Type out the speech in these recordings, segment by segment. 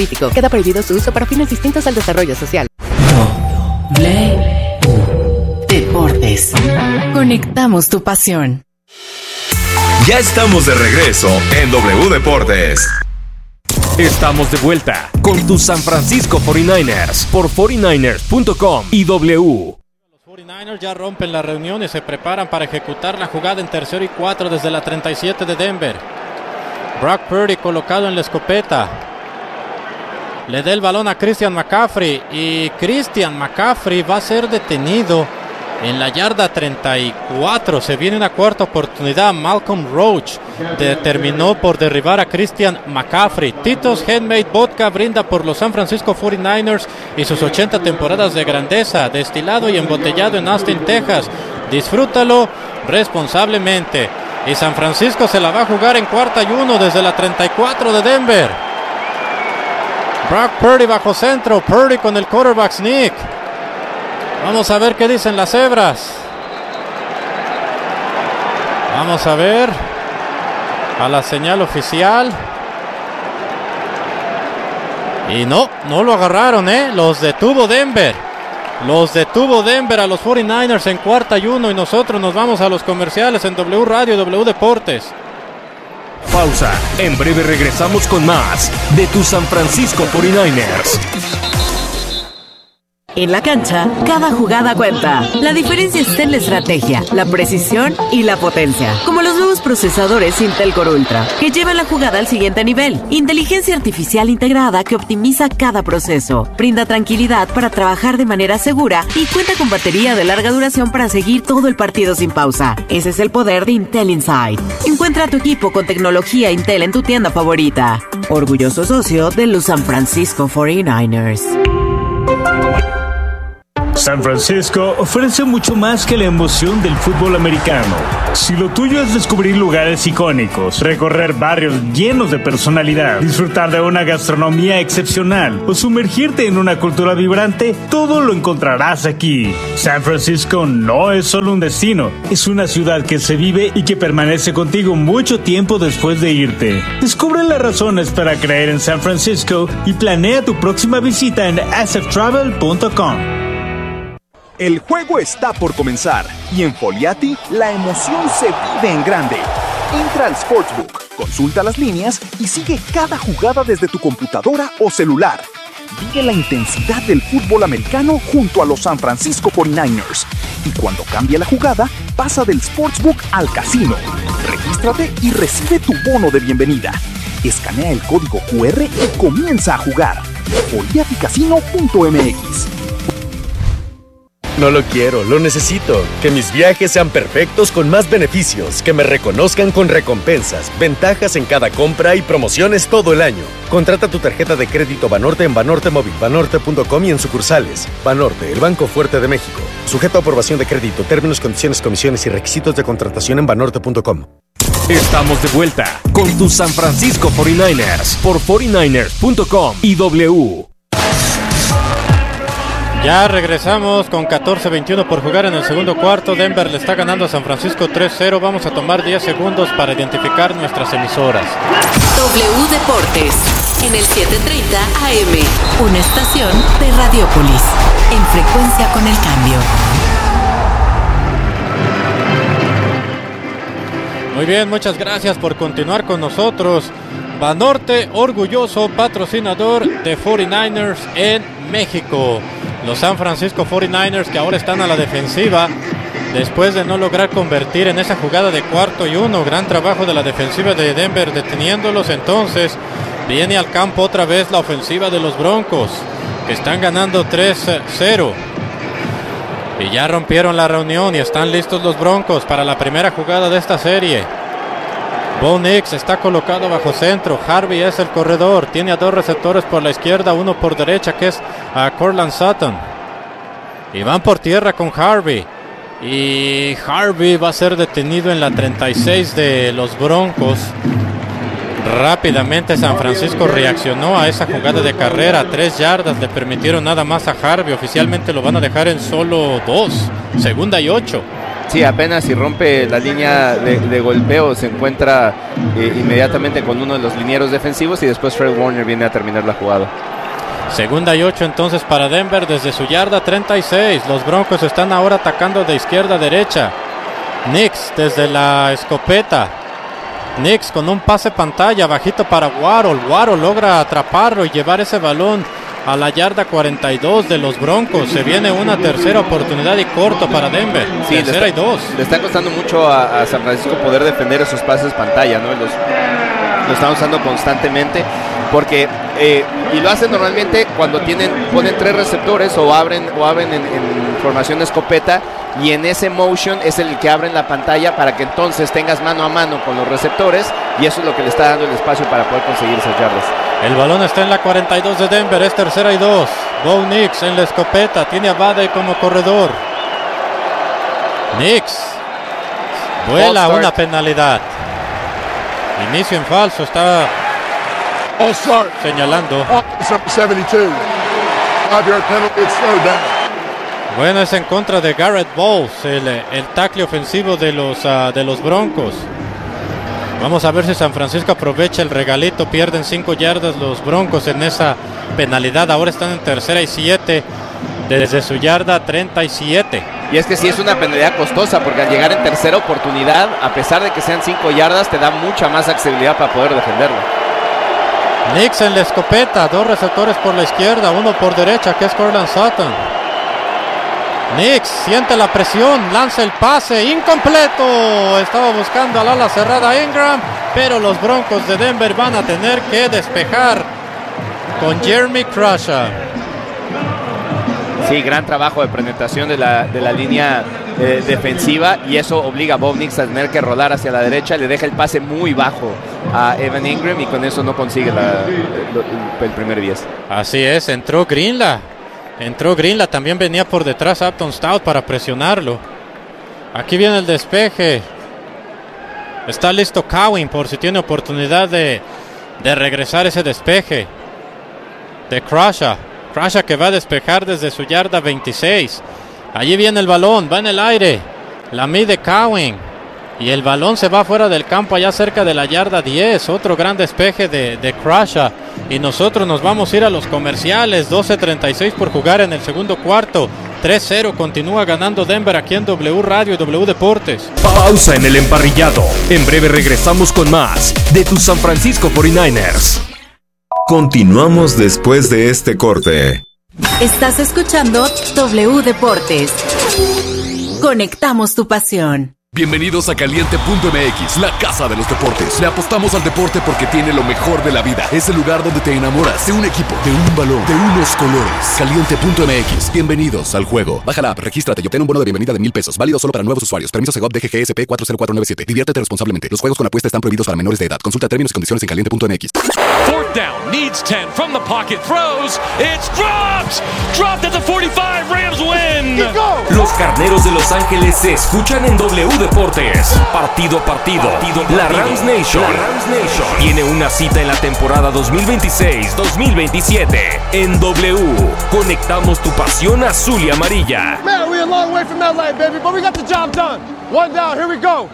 político. Queda prohibido su uso para fines distintos al desarrollo social. Deportes. Conectamos tu pasión. Ya estamos de regreso en W Deportes. Estamos de vuelta con tus San Francisco 49ers por 49ers.com y W. Los 49ers ya rompen la reunión y se preparan para ejecutar la jugada en 3rd y 4 desde la 37 de Denver. Brock Purdy colocado en la escopeta. Le da el balón a Christian McCaffrey y Christian McCaffrey va a ser detenido en la yarda 34. Se viene una cuarta oportunidad. Malcolm Roach terminó por derribar a Christian McCaffrey. Tito's Handmade Vodka brinda por los San Francisco 49ers y sus 80 temporadas de grandeza, destilado y embotellado en Austin, Texas. Disfrútalo responsablemente. Y San Francisco se la va a jugar en 4th y 1 desde la 34 de Denver. Brock Purdy bajo centro. Purdy con el quarterback sneak. Vamos a ver qué dicen las cebras. Vamos a ver a la señal oficial. Y no lo agarraron, los detuvo Denver. Los detuvo Denver a los 49ers en 4th y 1 y nosotros nos vamos a los comerciales en W Radio, W Deportes. Pausa. En breve regresamos con más de tus San Francisco 49ers. En la cancha, cada jugada cuenta. La diferencia está en la estrategia, la precisión y la potencia. Como los nuevos procesadores Intel Core Ultra, que llevan la jugada al siguiente nivel. Inteligencia artificial integrada que optimiza cada proceso. Brinda tranquilidad para trabajar de manera segura y cuenta con batería de larga duración para seguir todo el partido sin pausa. Ese es el poder de Intel Inside. Encuentra a tu equipo con tecnología Intel en tu tienda favorita. Orgulloso socio de los San Francisco 49ers. San Francisco ofrece mucho más que la emoción del fútbol americano. Si lo tuyo es descubrir lugares icónicos, recorrer barrios llenos de personalidad, disfrutar de una gastronomía excepcional o sumergirte en una cultura vibrante, todo lo encontrarás aquí. San Francisco no es solo un destino, es una ciudad que se vive y que permanece contigo mucho tiempo después de irte. Descubre las razones para creer en San Francisco y planea tu próxima visita en sftravel.com. El juego está por comenzar y en Foliati la emoción se vive en grande. Entra al Sportsbook, consulta las líneas y sigue cada jugada desde tu computadora o celular. Vive la intensidad del fútbol americano junto a los San Francisco 49ers. Y cuando cambie la jugada, pasa del Sportsbook al casino. Regístrate y recibe tu bono de bienvenida. Escanea el código QR y comienza a jugar. Foliaticasino.mx. No lo quiero, lo necesito. Que mis viajes sean perfectos con más beneficios, que me reconozcan con recompensas, ventajas en cada compra y promociones todo el año. Contrata tu tarjeta de crédito Banorte en Banorte Móvil, banorte.com y en sucursales. Banorte, el banco fuerte de México. Sujeto a aprobación de crédito, términos, condiciones, comisiones y requisitos de contratación en banorte.com. Estamos de vuelta con tus San Francisco 49ers por 49ers.com y W. Ya regresamos con 14-21 por jugar en el segundo cuarto. Denver le está ganando a San Francisco 3-0. Vamos a tomar 10 segundos para identificar nuestras emisoras. W Deportes, en el 730 AM, una estación de Radiopolis, en frecuencia con el cambio. Muy bien, muchas gracias por continuar con nosotros. Banorte, orgulloso patrocinador de 49ers en México. Los San Francisco 49ers que ahora están a la defensiva después de no lograr convertir en esa jugada de 4th y 1. Gran trabajo de la defensiva de Denver deteniéndolos. Entonces viene al campo otra vez la ofensiva de los Broncos, que están ganando 3-0. Y ya rompieron la reunión y están listos los Broncos para la primera jugada de esta serie. Bo Nix está colocado bajo centro. Harvey es el corredor. Tiene a 2 receptores por la izquierda, 1 por derecha, que es a Courtland Sutton. Y van por tierra con Harvey. Y Harvey va a ser detenido en la 36 de los Broncos. Rápidamente San Francisco reaccionó a esa jugada de carrera. 3 yardas le permitieron nada más a Harvey. Oficialmente lo van a dejar en solo 2. 2nd y 8. Sí, apenas si rompe la línea de golpeo, se encuentra inmediatamente con uno de los linieros defensivos y después Fred Warner viene a terminar la jugada. 2nd y 8 entonces para Denver desde su yarda 36. Los Broncos están ahora atacando de izquierda a derecha. Nix desde la escopeta. Nix con un pase pantalla bajito para Waddle. Waddle logra atraparlo y llevar ese balón a la yarda 42 de los Broncos. Se viene una tercera oportunidad y corto para Denver. Sí, tercera y 2. Le está costando mucho a San Francisco poder defender esos pases pantalla, ¿no? Lo están usando constantemente porque y lo hacen normalmente cuando ponen 3 receptores o abren en formación de escopeta, y en ese motion es el que abren la pantalla para que entonces tengas mano a mano con los receptores, y eso es lo que le está dando el espacio para poder conseguir esas yardas. El balón está en la 42 de Denver, es 3rd y 2. Bo Nix en la escopeta, tiene a Bade como corredor. Nix vuela una penalidad. Inicio en falso, está señalando. 72. 5-yard penalty, it's slowed down. Bueno, es en contra de Garrett Bowles, el tackle ofensivo de los Broncos. Vamos a ver si San Francisco aprovecha el regalito. Pierden 5 yardas los Broncos en esa penalidad. Ahora están en 3rd y 7 desde su yarda 37. Y es que sí es una penalidad costosa, porque al llegar en tercera oportunidad, a pesar de que sean 5 yardas, te da mucha más accesibilidad para poder defenderlo. Nix en la escopeta, 2 receptores por la izquierda, 1 por derecha, que es Courtland Sutton. Nix siente la presión, lanza el pase, incompleto. Estaba buscando al ala cerrada Ingram, pero los Broncos de Denver van a tener que despejar con Jeremy Crusher. Sí, gran trabajo de penetración de la línea defensiva, y eso obliga a Bo Nix a tener que rodar hacia la derecha. Le deja el pase muy bajo a Evan Ingram y con eso no consigue el primer 10. Así es, entró Greenlaw, también venía por detrás Upton Stout para presionarlo. Aquí viene el despeje. Está listo Cowan por si tiene oportunidad de regresar ese despeje de Crusher que va a despejar desde su yarda 26. Allí viene el balón, va en el aire, la mide Cowan y el balón se va fuera del campo allá cerca de la yarda 10. Otro gran despeje de Crusher, y nosotros nos vamos a ir a los comerciales. 12:36 por jugar en el segundo cuarto. 3-0, continúa ganando Denver aquí en W Radio y W Deportes. Pausa en el emparrillado. En breve regresamos con más de tus San Francisco 49ers. Continuamos después de este corte. Estás escuchando W Deportes. Conectamos tu pasión. Bienvenidos a Caliente.mx, la casa de los deportes. Le apostamos al deporte porque tiene lo mejor de la vida. Es el lugar donde te enamoras de un equipo, de un balón, de unos colores. Caliente.mx, bienvenidos al juego. Baja la app, regístrate y obtén un bono de bienvenida de $1,000. Válido solo para nuevos usuarios. Permiso Segov DGGSP 40497. Diviértete responsablemente. Los juegos con apuesta están prohibidos para menores de edad. Consulta términos y condiciones en Caliente.mx. 4th down, needs 10 from the pocket, throws, it's dropped at the 45, Rams win. Los Carneros de Los Ángeles se escuchan en W Deportes. Partido a partido. La Rams Nation tiene una cita en la temporada 2026-2027. En W, conectamos tu pasión azul y amarilla. Man, we're a long way from LA, baby, but we got the job done. 1 down, here we go.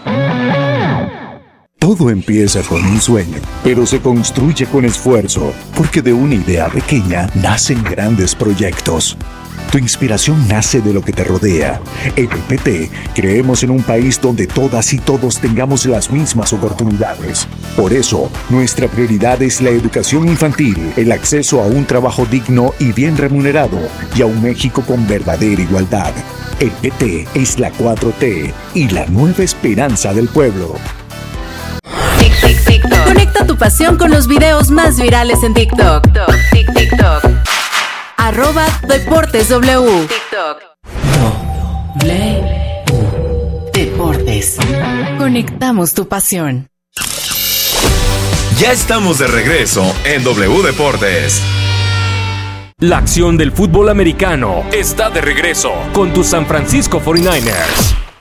Todo empieza con un sueño, pero se construye con esfuerzo, porque de una idea pequeña nacen grandes proyectos. Tu inspiración nace de lo que te rodea. En el PT creemos en un país donde todas y todos tengamos las mismas oportunidades. Por eso, nuestra prioridad es la educación infantil, el acceso a un trabajo digno y bien remunerado, y a un México con verdadera igualdad. El PT es la 4T y la nueva esperanza del pueblo. Conecta tu pasión con los videos más virales en TikTok. @DeportesW. TikTok. Deportes. Conectamos tu pasión. Ya estamos de regreso en W Deportes. La acción del fútbol americano está de regreso con tus San Francisco 49ers.